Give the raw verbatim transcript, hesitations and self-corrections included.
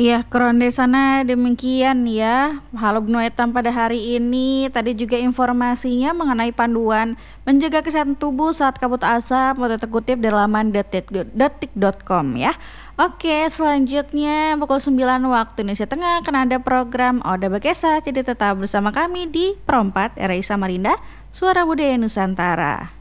Iya, Kronde sana demikian ya. Halo Bnu Etam pada hari ini. Tadi juga informasinya mengenai panduan menjaga kesehatan tubuh saat kabut asap, atau terkutip di laman detik detik dot com ya. Oke, selanjutnya pukul sembilan waktu Indonesia Tengah akan ada program Oda Bekesa. Jadi tetap bersama kami di Perompat R I Samarinda, Suara Budaya Nusantara.